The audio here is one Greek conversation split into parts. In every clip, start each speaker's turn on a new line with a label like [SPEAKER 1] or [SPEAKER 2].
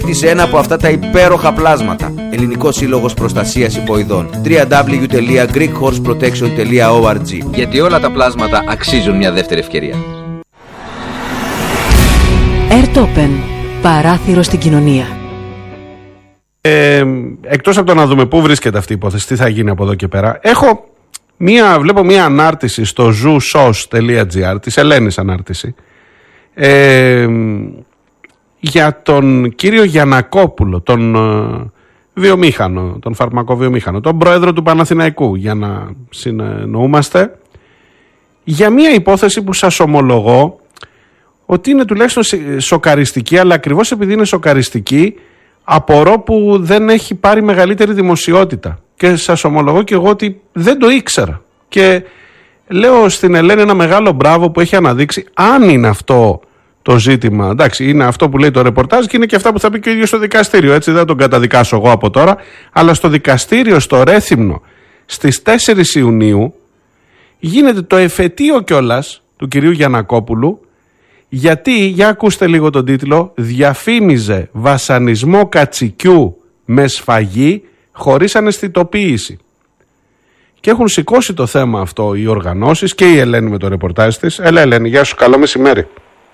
[SPEAKER 1] σε ένα από αυτά τα υπέροχα πλάσματα. Ελληνικός Σύλλογος Προστασίας Υποειδών. www.greekhorseprotection.org.
[SPEAKER 2] Γιατί όλα τα πλάσματα αξίζουν μια δεύτερη ευκαιρία.
[SPEAKER 3] Airtopen. Παράθυρο στην κοινωνία.
[SPEAKER 4] Εκτός από το να δούμε πού βρίσκεται αυτή η υπόθεση, τι θα γίνει από εδώ και πέρα, βλέπω μία ανάρτηση στο zoosos.gr, της Ελένης ανάρτηση, για τον κύριο Γιαννακόπουλο, τον βιομήχανο, τον φαρμακοβιομήχανο, τον πρόεδρο του Παναθηναϊκού, για να συνεννοούμαστε, για μία υπόθεση που σας ομολογώ ότι είναι τουλάχιστον σοκαριστική, αλλά ακριβώς επειδή είναι σοκαριστική, απορώ που δεν έχει πάρει μεγαλύτερη δημοσιότητα. Και σας ομολογώ και εγώ ότι δεν το ήξερα. Και λέω στην Ελένη ένα μεγάλο μπράβο που έχει αναδείξει, αν είναι αυτό το ζήτημα. Εντάξει, είναι αυτό που λέει το ρεπορτάζ και είναι και αυτά που θα πει και ο ίδιος στο δικαστήριο. Έτσι, δεν τον καταδικάσω εγώ από τώρα. Αλλά στο δικαστήριο, στο Ρέθυμνο, στις 4 Ιουνίου, γίνεται το εφετείο κιόλας του κυρίου Γιαννακόπουλου. Γιατί, για ακούστε λίγο τον τίτλο, διαφήμιζε βασανισμό κατσικιού με σφαγή χωρίς αναισθητοποίηση. Και έχουν σηκώσει το θέμα αυτό οι οργανώσεις και η Ελένη με το ρεπορτάζ της. Έλα Ελένη, γεια σου, καλό μεσημέρι.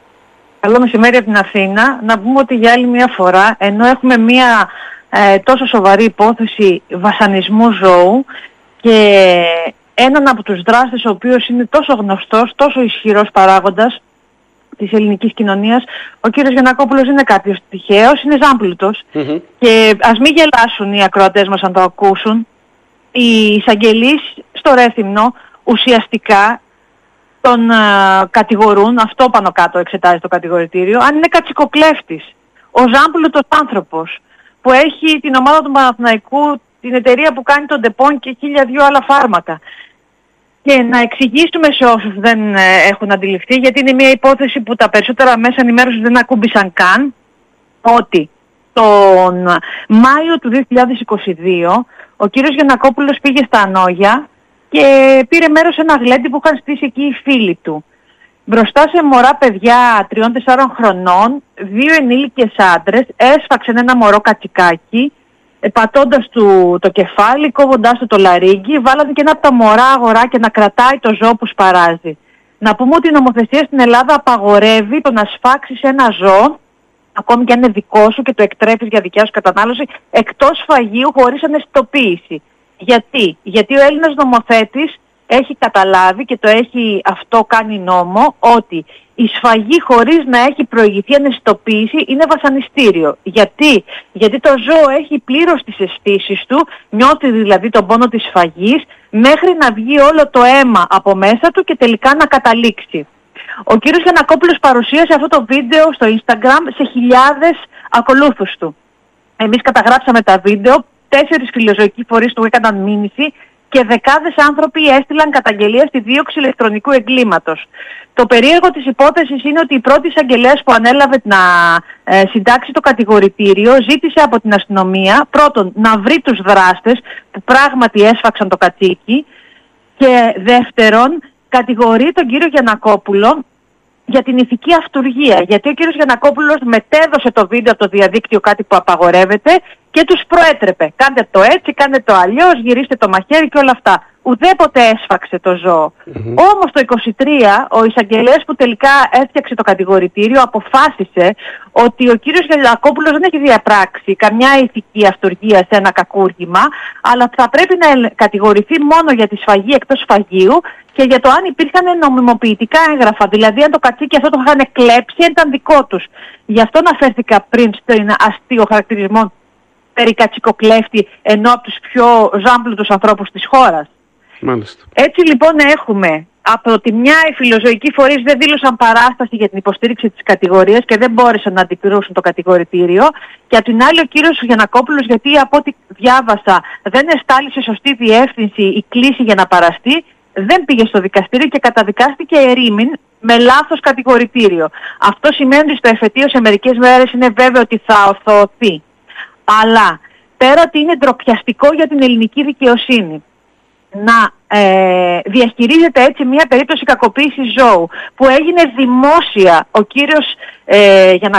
[SPEAKER 5] Καλό μεσημέρι από την Αθήνα. Να πούμε ότι για άλλη μια φορά, ενώ έχουμε μια τόσο σοβαρή υπόθεση βασανισμού ζώου και έναν από τους δράστες ο οποίος είναι τόσο γνωστός, τόσο ισχυρός παράγοντας της ελληνικής κοινωνίας, ο κύριος Γιαννακόπουλος είναι κάποιος τυχαίος, είναι ζάμπλουτος. Και ας μην γελάσουν οι ακροατές μας αν το ακούσουν. Οι εισαγγελείς στο Ρέθυμνο ουσιαστικά τον κατηγορούν, αυτό πάνω κάτω εξετάζει το κατηγορητήριο, αν είναι κατσικοκλέφτης. Ο ζάμπλουτος άνθρωπος που έχει την ομάδα του Παναθηναϊκού, την εταιρεία που κάνει τον Ντεπών και 1002 άλλα φάρμακα. Και να εξηγήσουμε σε όσους δεν έχουν αντιληφθεί, γιατί είναι μια υπόθεση που τα περισσότερα μέσα ενημέρωσης δεν ακούμπησαν καν, ότι τον Μάιο του 2022 ο κύριος Γιαννακόπουλος πήγε στα Ανόγια και πήρε μέρος σε ένα γλέντι που είχαν στήσει εκεί οι φίλοι του. Μπροστά σε μωρά παιδιά 3-4 χρονών, 2 ενήλικες άντρες έσφαξαν ένα μωρό κατσικάκι, πατώντας του το κεφάλι, κόβοντάς του το λαρύγγι, βάλανε και ένα από τα μωρά αγοράκια να κρατάει το ζώο που σπαράζει. Να πούμε ότι η νομοθεσία στην Ελλάδα απαγορεύει το να σφάξεις ένα ζώο, ακόμη και αν είναι δικό σου και το εκτρέφεις για δικιά σου κατανάλωση, εκτός φαγείου χωρίς αναισθητοποίηση. Γιατί ο Έλληνας νομοθέτης έχει καταλάβει και το έχει αυτό κάνει νόμο, ότι η σφαγή χωρίς να έχει προηγηθεί αναισθητοποίηση είναι βασανιστήριο. Γιατί το ζώο έχει πλήρως τις αισθήσεις του, νιώθει δηλαδή τον πόνο της σφαγής, μέχρι να βγει όλο το αίμα από μέσα του και τελικά να καταλήξει. Ο κύριος Γιαννακόπουλος παρουσίασε αυτό το βίντεο στο Instagram σε χιλιάδες ακολούθους του. Εμείς καταγράψαμε τα βίντεο, 4 φιλοζωικοί φορείς του έκαναν μήνυση και δεκάδες άνθρωποι έστειλαν καταγγελία στη δίωξη ηλεκτρονικού εγκλήματος. Το περίεργο της υπόθεσης είναι ότι η πρώτη εισαγγελέας που ανέλαβε να συντάξει το κατηγορητήριο ζήτησε από την αστυνομία πρώτον να βρει τους δράστες που πράγματι έσφαξαν το κατσίκι και δεύτερον κατηγορεί τον κύριο Γιαννακόπουλο για την ηθική αυτουργία. Γιατί ο κύριος Γιαννακόπουλος μετέδωσε το βίντεο από το διαδίκτυο, κάτι που απαγορεύεται, και τους προέτρεπε. Κάντε το έτσι, κάντε το αλλιώς, γυρίστε το μαχαίρι και όλα αυτά. Ουδέποτε έσφαξε το ζώο. Όμως το 23 ο εισαγγελέας που τελικά έφτιαξε το κατηγορητήριο αποφάσισε ότι ο κύριος Γιαννακόπουλος δεν έχει διαπράξει καμιά ηθική αυτουργία σε ένα κακούργημα, αλλά θα πρέπει να κατηγορηθεί μόνο για τη σφαγή εκτός φαγείου και για το αν υπήρχαν νομιμοποιητικά έγγραφα. Δηλαδή αν το κατσίκι αυτό το είχαν κλέψει, ήταν δικό τους. Γι' αυτό αναφέρθηκα πριν στον αστείο χαρακτηρισμό περί κατσικοκλέφτη, ενώ από τους πιο ζάμπλουτους ανθρώπους της χώρας.
[SPEAKER 4] Μάλιστα.
[SPEAKER 5] Έτσι λοιπόν έχουμε από τη μια οι φιλοζωικοί φορείς δεν δήλωσαν παράσταση για την υποστήριξη της κατηγορίας και δεν μπόρεσαν να αντικρούσουν το κατηγορητήριο, και από την άλλη ο κύριος Γιαννακόπουλος, γιατί από ό,τι διάβασα δεν εστάλει σε σωστή διεύθυνση η κλήση για να παραστεί, δεν πήγε στο δικαστήριο και καταδικάστηκε ερήμην με λάθος κατηγορητήριο. Αυτό σημαίνει ότι στο εφετείο σε μερικές μέρες είναι βέβαιο ότι θα ορθωθεί. Αλλά πέρα ότι είναι ντροπιαστικό για την ελληνική δικαιοσύνη να διαχειρίζεται έτσι μια περίπτωση κακοποίησης ζώου που έγινε δημόσια, ο κύριος